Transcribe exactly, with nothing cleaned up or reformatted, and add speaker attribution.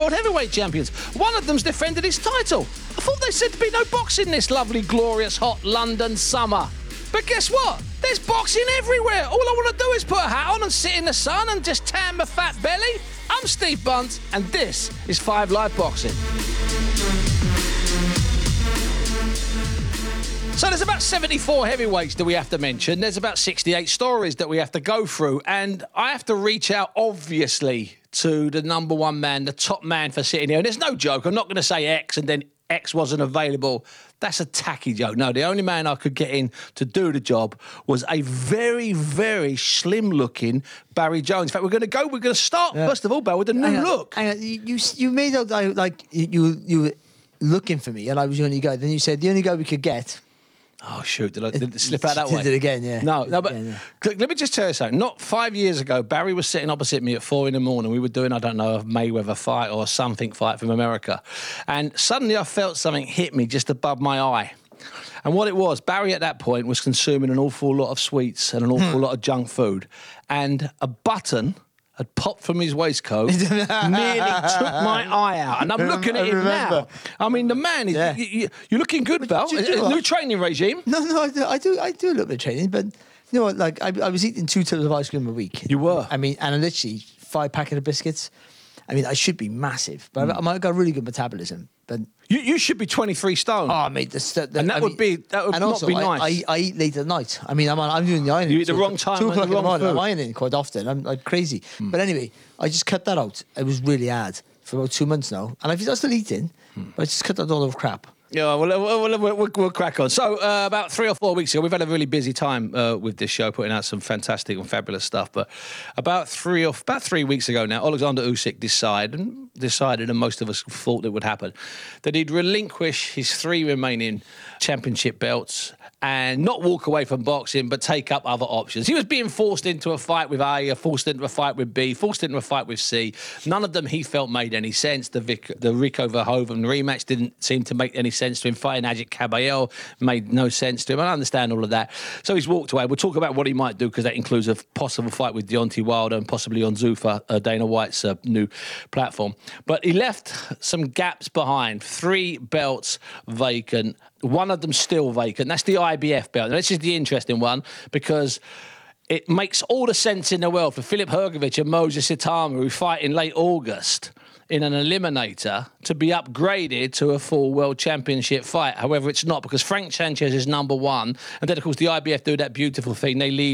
Speaker 1: world heavyweight champions. One of them's defended his title. I thought they said to be no boxing this lovely, glorious, hot London summer. But guess what? There's boxing everywhere. All I want to do is put a hat on and sit in the sun and just tan my fat belly. I'm Steve Bunt, and this is Five Live Boxing. So there's about seventy-four heavyweights that we have to mention. There's about sixty-eight stories that we have to go through. And I have to reach out, obviously, to the number one man, the top man for sitting here. And there's no joke. I'm not going to say X and then X wasn't available. That's a tacky joke. No, the only man I could get in to do the job was a very, very slim-looking Barry Jones. In fact, we're going to go, we're going to start, yeah. first of all, Barry, with a new
Speaker 2: hang on,
Speaker 1: look.
Speaker 2: Hang on. You, you, you made out like you, you were looking for me and I was the only guy. Then you said the only guy we could get...
Speaker 1: Oh, shoot. Did I did it slip out that
Speaker 2: did
Speaker 1: way?
Speaker 2: Did it again, yeah.
Speaker 1: No, no, but
Speaker 2: again, yeah.
Speaker 1: let me just tell you something. Not five years ago, Barry was sitting opposite me at four in the morning. We were doing, I don't know, a Mayweather fight or something fight from America. And suddenly I felt something hit me just above my eye. And what it was, Barry at that point was consuming an awful lot of sweets and an awful lot of junk food. And a button had popped from his waistcoat, nearly took my eye out. And I'm looking at him now. I mean, the man, is,
Speaker 2: yeah.
Speaker 1: you, you, you're looking good, Bell. New training regime.
Speaker 2: No, no, I do, I do, I do a little bit of training, but you know what, like, I, I was eating two tubs of ice cream a week.
Speaker 1: You were?
Speaker 2: I mean, and I literally five packet of biscuits. I mean, I should be massive, but mm. I've, I've got really good metabolism. But
Speaker 1: you, you should be twenty-three stone.
Speaker 2: Oh, mate, the, the,
Speaker 1: and that
Speaker 2: I
Speaker 1: would
Speaker 2: mean,
Speaker 1: be that would
Speaker 2: and
Speaker 1: not
Speaker 2: also,
Speaker 1: be
Speaker 2: I,
Speaker 1: nice.
Speaker 2: I, I eat late at night. I mean, I'm I'm doing the ironing.
Speaker 1: You eat the wrong time.
Speaker 2: Two o'clock in the morning.
Speaker 1: Food.
Speaker 2: I'm ironing quite often. I'm like crazy. Mm. But anyway, I just cut that out. It was really hard for about two months now, and I've still eating, mm. but I just cut that all of crap.
Speaker 1: Yeah, well, we'll, we'll, we'll, we'll crack on. So, uh, about three or four weeks ago, we've had a really busy time uh, with this show, putting out some fantastic and fabulous stuff. But about three or about three weeks ago now, Alexander Usyk decided, and decided, and most of us thought it would happen, that he'd relinquish his three remaining championship belts and not walk away from boxing, but take up other options. He was being forced into a fight with A, forced into a fight with B, forced into a fight with C. None of them he felt made any sense. The, Vic, the Rico Verhoeven rematch didn't seem to make any sense to him. Fighting Ajit Caballel made no sense to him. I understand all of that. So he's walked away. We'll talk about what he might do, because that includes a possible fight with Deontay Wilder and possibly on Zuffa, uh, Dana White's uh, new platform. But he left some gaps behind. Three belts vacant. One of them still vacant. That's the I B F belt. Now, this is the interesting one, because it makes all the sense in the world for Filip Hrgović and Moses Itama, who fight in late August in an eliminator, to be upgraded to a full world championship fight. However, it's not, because Frank Sanchez is number one. And then, of course, the I B F do that beautiful thing. They leave